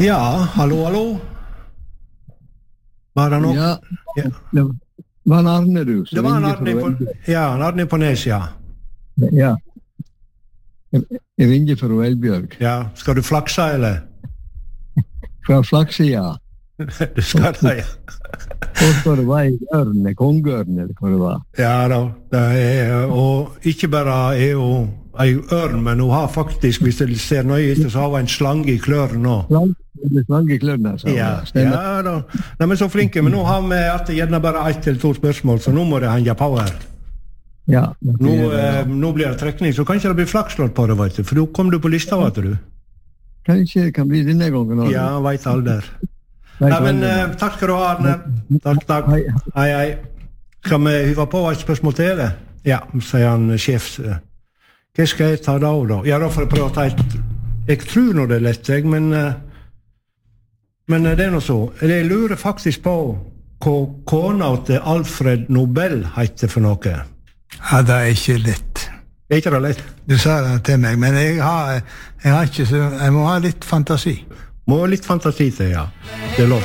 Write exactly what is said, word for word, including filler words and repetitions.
Ja, hallo, hallo. Var det noe? Ja, Ja. det var en Arne du. som Det var en ringte Arne fra på, Elbjørg. ja, en Arne på Nes, ja. Ja. Jeg, jeg ringer fra Elbjørg. Ja, skal du flakse, eller? Fra Flaksida. Du skal det, ja. Og så det var en ørn, en kongeørn, eller hva det var. Ja da, det er, og ikke bare er hun en ørn, men hun har faktisk, hvis du ser nøye etter, så har hun en slange i kløren nå. Slang, det slange i klørne, sa Ja, hun. Stemmer. ja da. Nei, men så flinke, men nå har vi at det gjerne bare ett eller to spørsmål, så nå må det henge på her. Ja, det Nå, blir, eh, nå blir det trekning, så kanskje det blir flakslått på det, vet du, for nå kom du på lista, vet du. kanskje det kan bli denne gangen også. Ja, vet aldri. Nei, Nei, men aldri. eh, takk skal du ha, Arne. Takk, takk. Hei. Hei, hei. Skal vi hyve på et spørsmål til det? Ja, sier han sjef. Hva skal jeg ta da, da? Ja, da får jeg prøve å ta et... Jeg tror nå det er lett, jeg, men... eh, Men eh, det er noe så. Jeg lurer faktisk på hva kona til Alfred Nobel heter for noe. Ja, det er ikke lett. Er ikke det lett? Du sa det til meg, men jeg har, jeg har ikke så... Jeg må ha litt fantasi. Må ha litt fantasi til, ja. Det er lov.